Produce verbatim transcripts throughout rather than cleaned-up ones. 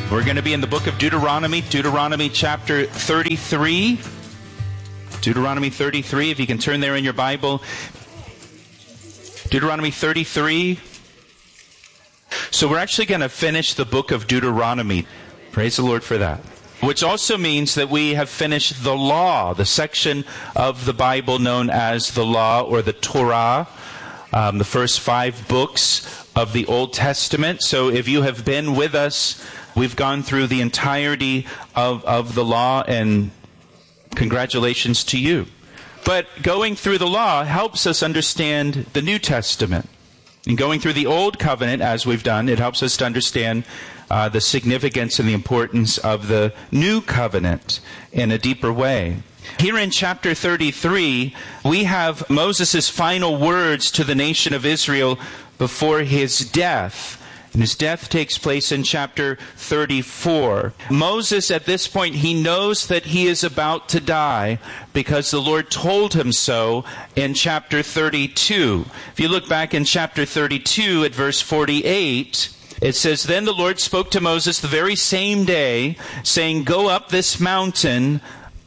We're going to be in the book of Deuteronomy, Deuteronomy chapter thirty-three. Deuteronomy thirty-three, if you can turn there in your Bible. Deuteronomy thirty-three. So we're actually going to finish the book of Deuteronomy. Praise the Lord for that. Which also means that we have finished the law, the section of the Bible known as the law or the Torah, um, the first five books of the Old Testament. So if you have been with us, we've gone through the entirety of, of the law, and congratulations to you. But going through the law helps us understand the New Testament. And going through the Old Covenant, as we've done, it helps us to understand uh, the significance and the importance of the New Covenant in a deeper way. Here in chapter thirty-three, we have Moses' final words to the nation of Israel before his death. And his death takes place in chapter thirty-four. Moses, at this point, he knows that he is about to die because the Lord told him so in chapter thirty-two. If you look back in chapter thirty-two at verse forty-eight, it says, "Then the Lord spoke to Moses the very same day, saying, 'Go up this mountain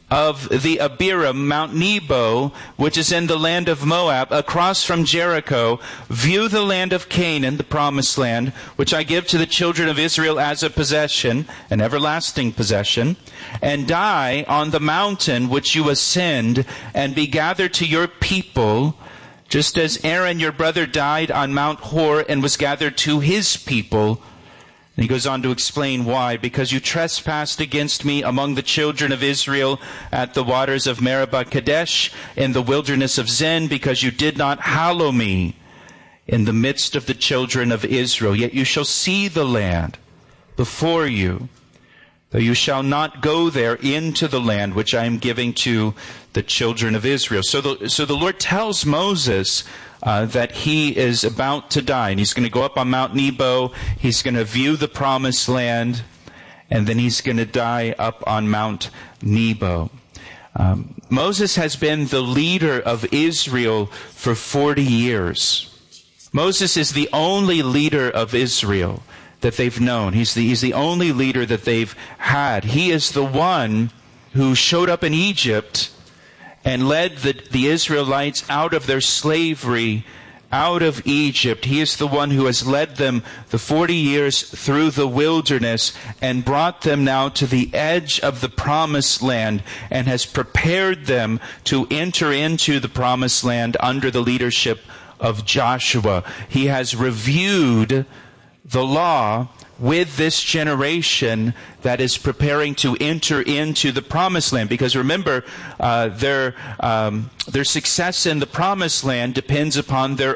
of the Abiram, Mount Nebo, which is in the land of Moab, across from Jericho, view the land of Canaan, the promised land, which I give to the children of Israel as a possession, an everlasting possession, and die on the mountain which you ascend, and be gathered to your people, just as Aaron your brother died on Mount Hor and was gathered to his people.'" And he goes on to explain why. "Because you trespassed against me among the children of Israel at the waters of Meribah Kadesh in the wilderness of Zin, because you did not hallow me in the midst of the children of Israel. Yet you shall see the land before you, though you shall not go there into the land which I am giving to the children of Israel." So the, so the Lord tells Moses Uh, that he is about to die. And he's going to go up on Mount Nebo. He's going to view the promised land. And then he's going to die up on Mount Nebo. Um, Moses has been the leader of Israel for forty years. Moses is the only leader of Israel that they've known. He's the, he's the only leader that they've had. He is the one who showed up in Egypt and led the, the Israelites out of their slavery, out of Egypt. He is the one who has led them the forty years through the wilderness and brought them now to the edge of the promised land and has prepared them to enter into the promised land under the leadership of Joshua. He has reviewed the law with this generation that is preparing to enter into the promised land. Because remember, uh, their um, their success in the promised land depends upon their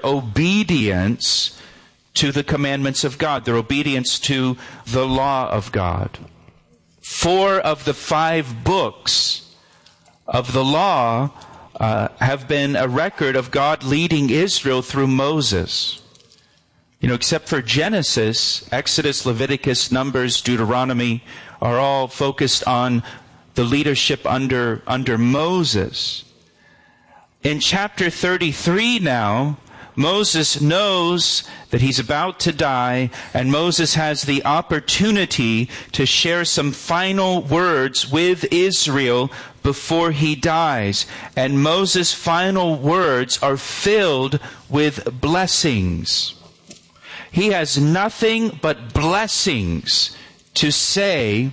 obedience to the commandments of God, their obedience to the law of God. Four of the five books of the law uh, have been a record of God leading Israel through Moses. You know, except for Genesis, Exodus, Leviticus, Numbers, Deuteronomy are all focused on the leadership under, under Moses. In chapter thirty-three now, Moses knows that he's about to die, and Moses has the opportunity to share some final words with Israel before he dies. And Moses' final words are filled with blessings. He has nothing but blessings to say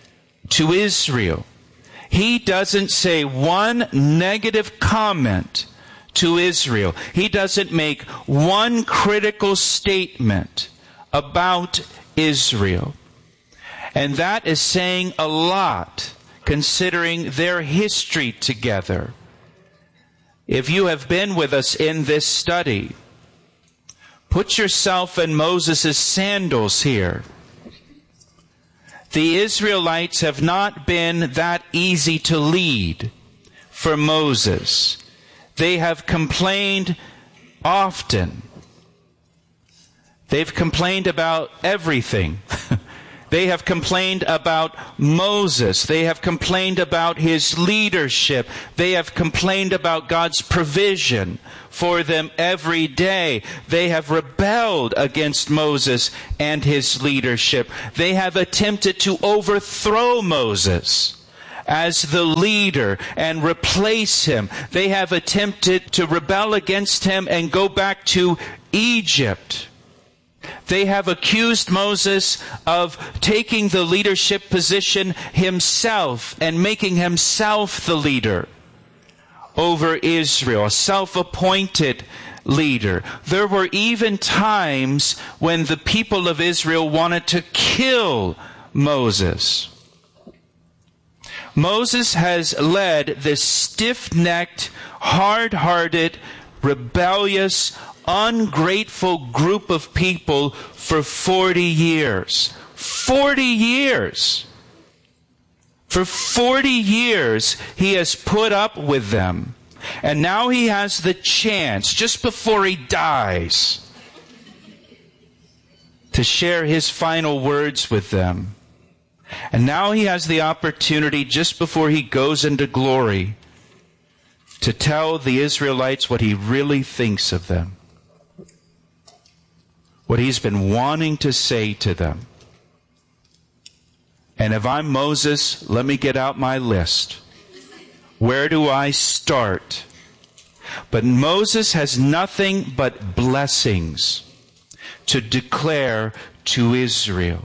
to Israel. He doesn't say one negative comment to Israel. He doesn't make one critical statement about Israel. And that is saying a lot, considering their history together. If you have been with us in this study, put yourself in Moses' sandals here. The Israelites have not been that easy to lead for Moses. They have complained often. They've complained about everything. They have complained about Moses. They have complained about his leadership. They have complained about God's provision for them every day. They have rebelled against Moses and his leadership. They have attempted to overthrow Moses as the leader and replace him. They have attempted to rebel against him and go back to Egypt. They have accused Moses of taking the leadership position himself and making himself the leader over Israel, a self-appointed leader. There were even times when the people of Israel wanted to kill Moses. Moses has led this stiff-necked, hard-hearted, rebellious, ungrateful group of people for forty years. Forty years! For forty years, he has put up with them. And now he has the chance, just before he dies, to share his final words with them. And now he has the opportunity, just before he goes into glory, to tell the Israelites what he really thinks of them. What he's been wanting to say to them. And if I'm Moses, let me get out my list. Where do I start? But Moses has nothing but blessings to declare to Israel.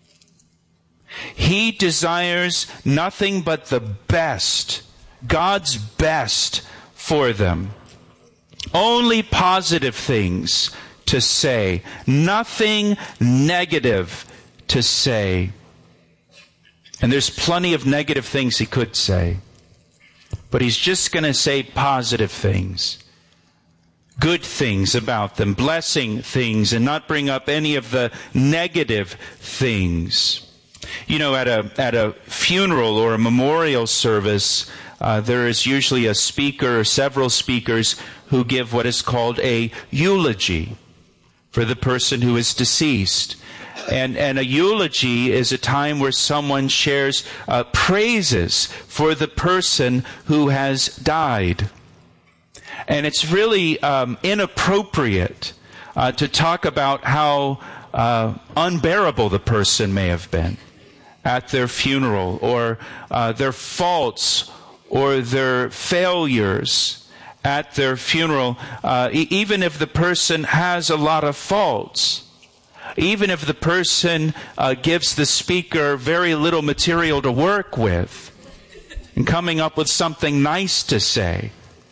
He desires nothing but the best, God's best for them. Only positive things to say, nothing negative to say. And there's plenty of negative things he could say. But he's just going to say positive things. Good things about them, blessing things, and not bring up any of the negative things. You know, at a at a funeral or a memorial service, uh, there is usually a speaker or several speakers who give what is called a eulogy for the person who is deceased. And, and a eulogy is a time where someone shares uh, praises for the person who has died. And it's really um, inappropriate uh, to talk about how uh, unbearable the person may have been at their funeral, or uh, their faults or their failures at their funeral, uh, e- even if the person has a lot of faults. Even if the person uh, gives the speaker very little material to work with, and coming up with something nice to say,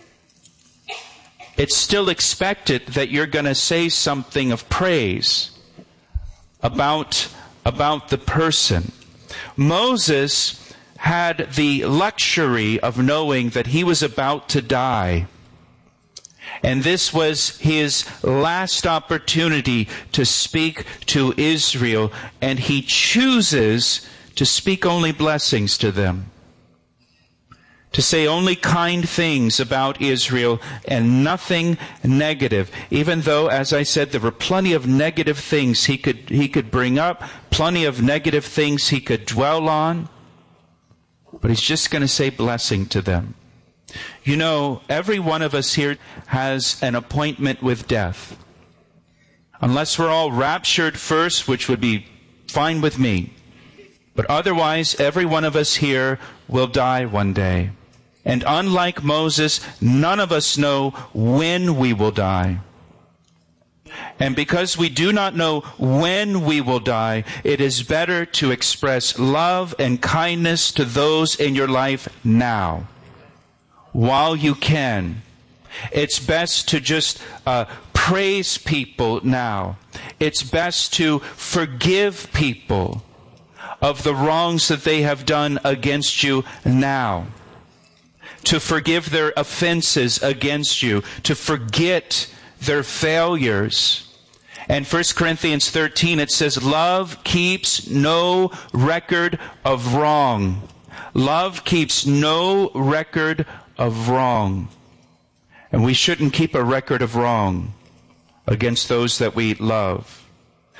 it's still expected that you're going to say something of praise about, about the person. Moses had the luxury of knowing that he was about to die. And this was his last opportunity to speak to Israel. And he chooses to speak only blessings to them. To say only kind things about Israel and nothing negative. Even though, as I said, there were plenty of negative things he could, he could bring up. Plenty of negative things he could dwell on. But he's just going to say blessing to them. You know, every one of us here has an appointment with death. Unless we're all raptured first, which would be fine with me. But otherwise, every one of us here will die one day. And unlike Moses, none of us know when we will die. And because we do not know when we will die, it is better to express love and kindness to those in your life now, while you can. It's best to just uh, praise people now. It's best to forgive people of the wrongs that they have done against you now. To forgive their offenses against you. To forget their failures. And First Corinthians thirteen, it says, love keeps no record of wrong. Love keeps no record of wrong. And we shouldn't keep a record of wrong against those that we love.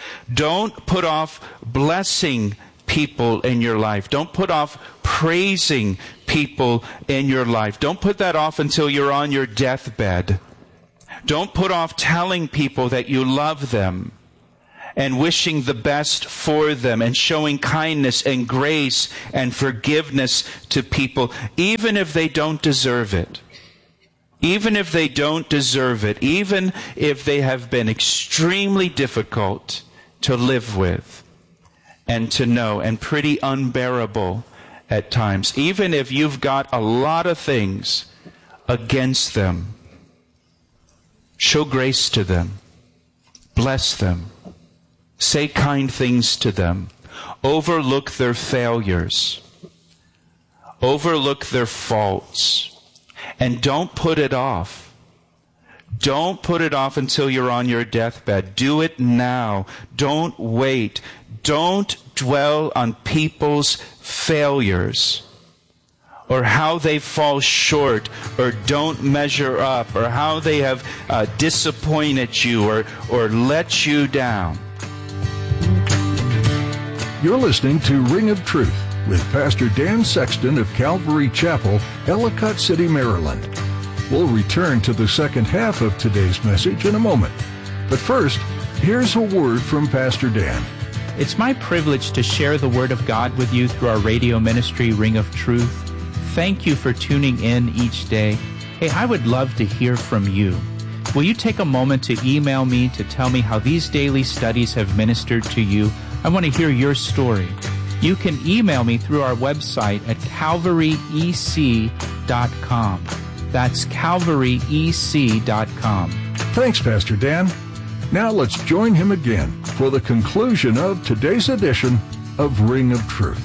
Don't put off blessing people in your life. Don't put off praising people in your life. Don't put that off until you're on your deathbed. Don't put off telling people that you love them and wishing the best for them and showing kindness and grace and forgiveness to people, even if they don't deserve it. Even if they don't deserve it. Even if they have been extremely difficult to live with and to know and pretty unbearable at times. Even if you've got a lot of things against them. Show grace to them. Bless them. Say kind things to them. Overlook their failures. Overlook their faults. And don't put it off. Don't put it off until you're on your deathbed. Do it now. Don't wait. Don't dwell on people's failures, or how they fall short, or don't measure up, or how they have uh, disappointed you, or, or let you down. You're listening to Ring of Truth with Pastor Dan Sexton of Calvary Chapel, Ellicott City, Maryland. We'll return to the second half of today's message in a moment. But first, here's a word from Pastor Dan. It's my privilege to share the Word of God with you through our radio ministry, Ring of Truth. Thank you for tuning in each day. Hey, I would love to hear from you. Will you take a moment to email me to tell me how these daily studies have ministered to you? I want to hear your story. You can email me through our website at calvary e c dot com. That's calvary e c dot com. Thanks, Pastor Dan. Now let's join him again for the conclusion of today's edition of Ring of Truth.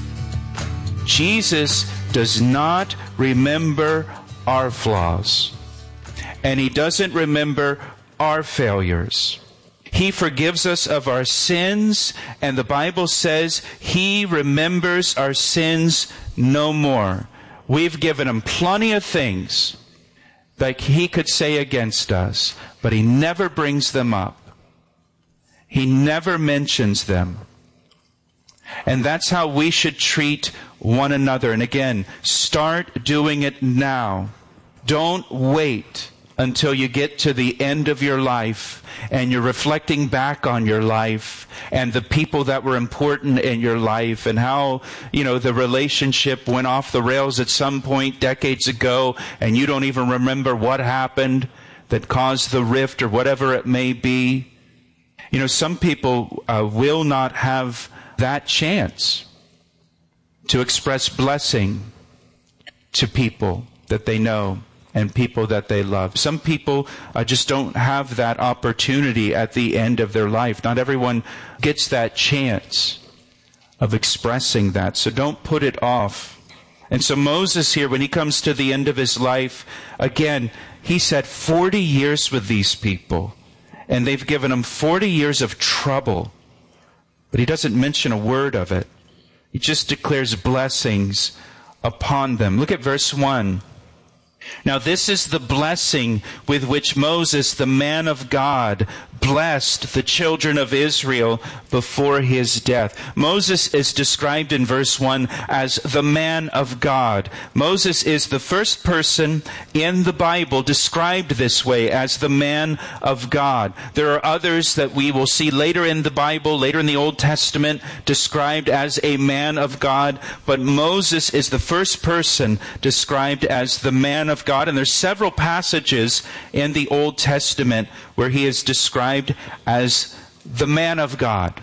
Jesus does not remember our flaws, and He doesn't remember our failures. He forgives us of our sins, and the Bible says He remembers our sins no more. We've given Him plenty of things that He could say against us, but He never brings them up. He never mentions them. And that's how we should treat one another. And again, start doing it now. Don't wait until you get to the end of your life and you're reflecting back on your life and the people that were important in your life and how, you know, the relationship went off the rails at some point decades ago and you don't even remember what happened that caused the rift or whatever it may be. You know, some people uh, will not have that chance to express blessing to people that they know and people that they love. Some people uh, just don't have that opportunity at the end of their life. Not everyone gets that chance of expressing that, so don't put it off. And so Moses here, when he comes to the end of his life, again, he said forty years with these people. And they've given him forty years of trouble. But he doesn't mention a word of it. He just declares blessings upon them. Look at verse one. Now this is the blessing with which Moses, the man of God, blessed the children of Israel before his death. Moses is described in verse one as the man of God. Moses is the first person in the Bible described this way, as the man of God. There are others that we will see later in the Bible, later in the Old Testament, described as a man of God, but Moses is the first person described as the man of God. And there's several passages in the Old Testament where he is described as the man of God.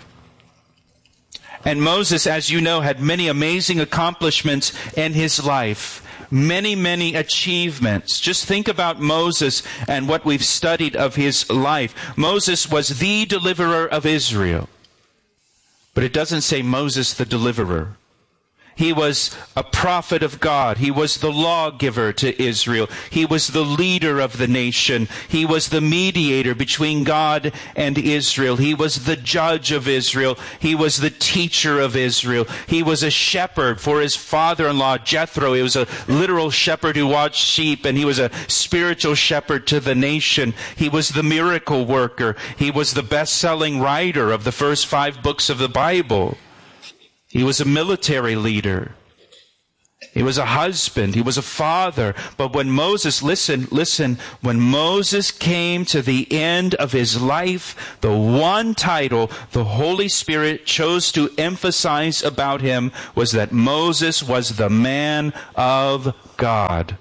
And Moses, as you know, had many amazing accomplishments in his life. Many, many achievements. Just think about Moses and what we've studied of his life. Moses was the deliverer of Israel. But it doesn't say Moses the deliverer. He was a prophet of God. He was the lawgiver to Israel. He was the leader of the nation. He was the mediator between God and Israel. He was the judge of Israel. He was the teacher of Israel. He was a shepherd for his father-in-law, Jethro. He was a literal shepherd who watched sheep, and he was a spiritual shepherd to the nation. He was the miracle worker. He was the best-selling writer of the first five books of the Bible. He was a military leader. He was a husband. He was a father. But when Moses, listen, listen, when Moses came to the end of his life, the one title the Holy Spirit chose to emphasize about him was that Moses was the man of God.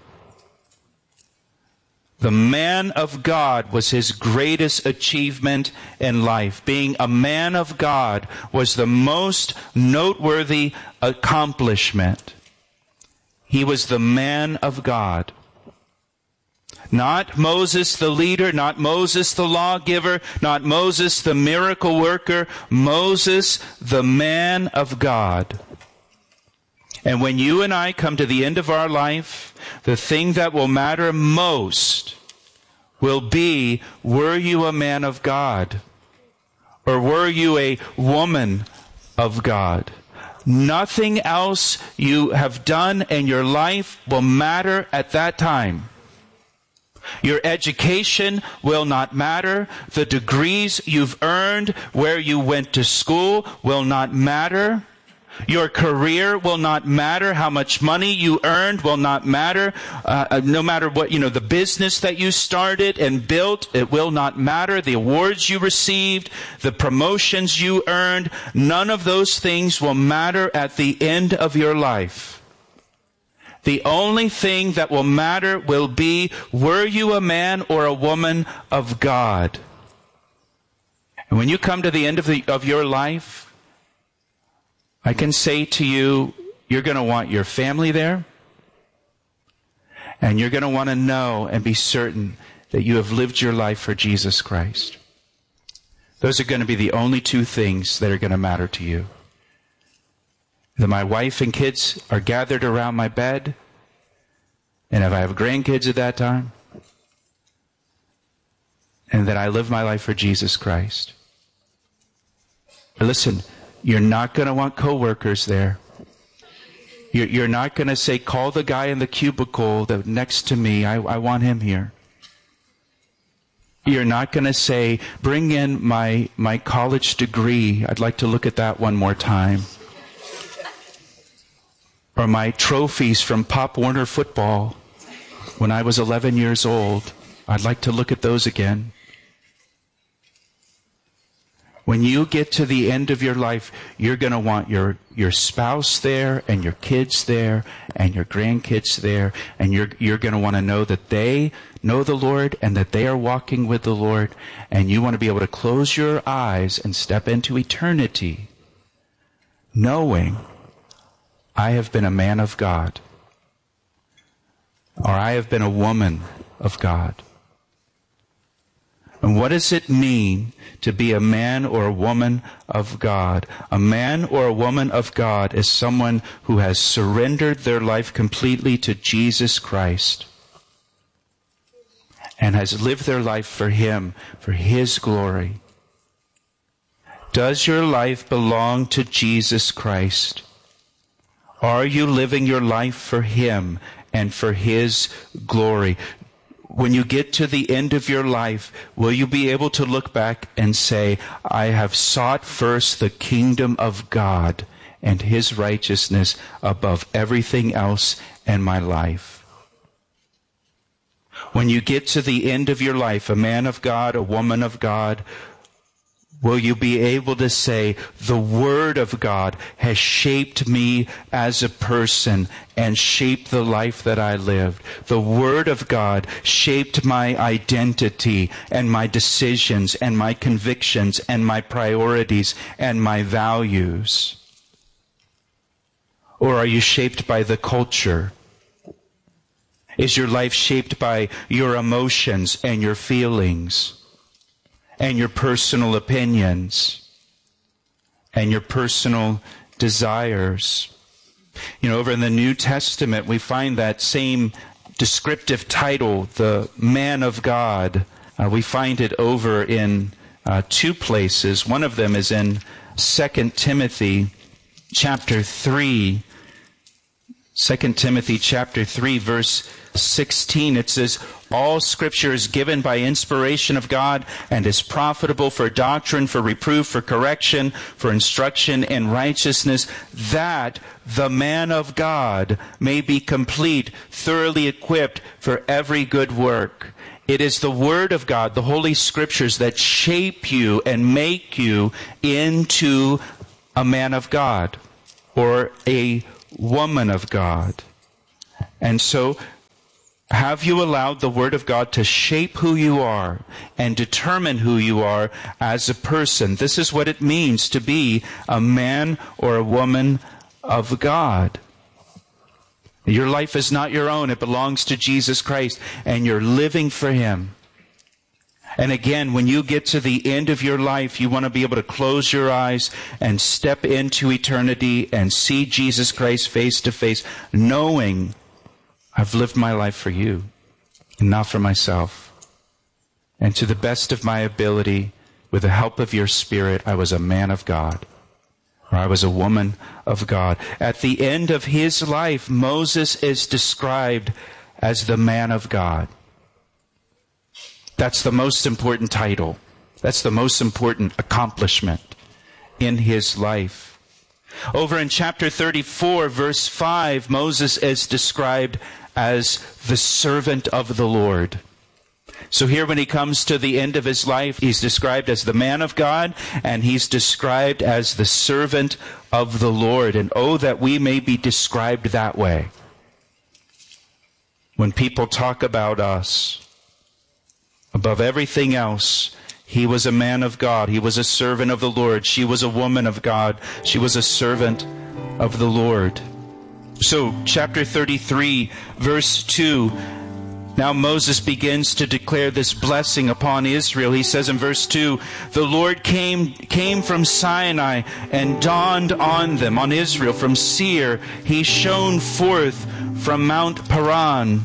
The man of God was his greatest achievement in life. Being a man of God was the most noteworthy accomplishment. He was the man of God. Not Moses the leader, not Moses the lawgiver, not Moses the miracle worker. Moses the man of God. And when you and I come to the end of our life, the thing that will matter most will be, were you a man of God? Or were you a woman of God? Nothing else you have done in your life will matter at that time. Your education will not matter. The degrees you've earned, where you went to school, will not matter. Your career will not matter. How much money you earned will not matter. Uh, no matter what, you know, the business that you started and built, it will not matter. The awards you received, the promotions you earned, none of those things will matter at the end of your life. The only thing that will matter will be, were you a man or a woman of God? And when you come to the end of, the, of your life, I can say to you, you're going to want your family there, and you're going to want to know and be certain that you have lived your life for Jesus Christ. Those are going to be the only two things that are going to matter to you. That my wife and kids are gathered around my bed, and if I have grandkids at that time, and that I live my life for Jesus Christ. Listen, you're not going to want coworkers there. You're, you're not going to say, call the guy in the cubicle that next to me. I, I want him here. You're not going to say, bring in my, my college degree. I'd like to look at that one more time. Or my trophies from Pop Warner football when I was eleven years old. I'd like to look at those again. When you get to the end of your life, you're going to want your, your spouse there, and your kids there, and your grandkids there, and you're, you're going to want to know that they know the Lord and that they are walking with the Lord, and you want to be able to close your eyes and step into eternity knowing, I have been a man of God, or I have been a woman of God. And what does it mean to be a man or a woman of God? A man or a woman of God is someone who has surrendered their life completely to Jesus Christ and has lived their life for Him, for His glory. Does your life belong to Jesus Christ? Are you living your life for Him and for His glory? When you get to the end of your life, will you be able to look back and say, I have sought first the kingdom of God and His righteousness above everything else in my life? When you get to the end of your life, a man of God, a woman of God, will you be able to say, the Word of God has shaped me as a person and shaped the life that I lived. The Word of God shaped my identity and my decisions and my convictions and my priorities and my values? Or are you shaped by the culture? Is your life shaped by your emotions and your feelings? And your personal opinions, and your personal desires? You know, over in the New Testament, we find that same descriptive title, the man of God. Uh, we find it over in uh, two places. One of them is in Second Timothy chapter three. Second Timothy chapter three, verse sixteen. It says, all Scripture is given by inspiration of God and is profitable for doctrine, for reproof, for correction, for instruction in righteousness, that the man of God may be complete, thoroughly equipped for every good work. It is the Word of God, the Holy Scriptures, that shape you and make you into a man of God or a woman of God. And so, have you allowed the Word of God to shape who you are and determine who you are as a person? This is what it means to be a man or a woman of God. Your life is not your own. It belongs to Jesus Christ, and you're living for Him. And again, when you get to the end of your life, you want to be able to close your eyes and step into eternity and see Jesus Christ face to face, knowing I've lived my life for you and not for myself. And to the best of my ability, with the help of your Spirit, I was a man of God, or I was a woman of God. At the end of his life, Moses is described as the man of God. That's the most important title. That's the most important accomplishment in his life. Over in chapter thirty-four, verse five, Moses is described as the servant of the Lord. So here when he comes to the end of his life, he's described as the man of God, and he's described as the servant of the Lord. And oh, that we may be described that way. When people talk about us, above everything else, he was a man of God. He was a servant of the Lord. She was a woman of God. She was a servant of the Lord. So, chapter thirty-three, verse two, now Moses begins to declare this blessing upon Israel. He says in verse two, the Lord came came from Sinai and dawned on them, on Israel, from Seir. He shone forth from Mount Paran.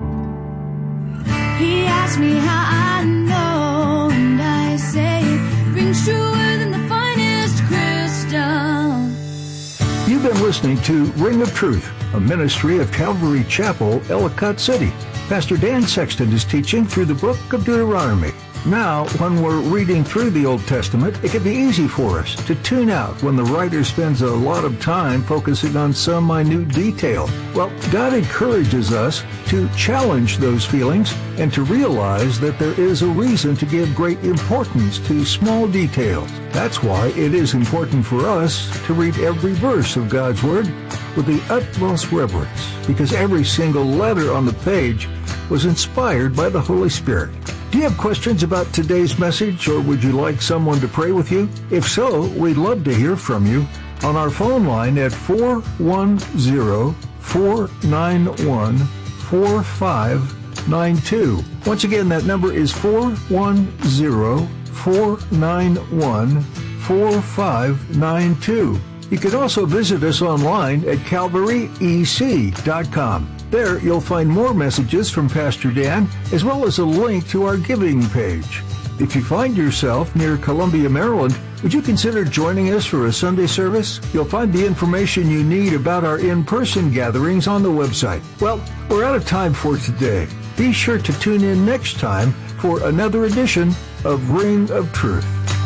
He asked me how I know, and I say it rings truer than the finest crystal. You've been listening to Ring of Truth, a ministry of Calvary Chapel, Ellicott City. Pastor Dan Sexton is teaching through the book of Deuteronomy. Now, when we're reading through the Old Testament, it can be easy for us to tune out when the writer spends a lot of time focusing on some minute detail. Well, God encourages us to challenge those feelings and to realize that there is a reason to give great importance to small details. That's why it is important for us to read every verse of God's Word with the utmost reverence, because every single letter on the page was inspired by the Holy Spirit. Do you have questions about today's message, or would you like someone to pray with you? If so, we'd love to hear from you on our phone line at four one zero, four nine one, four five nine two. Once again, that number is four one zero, four nine one, four five nine two. You can also visit us online at calvary e c dot com. There, you'll find more messages from Pastor Dan, as well as a link to our giving page. If you find yourself near Columbia, Maryland, would you consider joining us for a Sunday service? You'll find the information you need about our in-person gatherings on the website. Well, we're out of time for today. Be sure to tune in next time for another edition of Ring of Truth.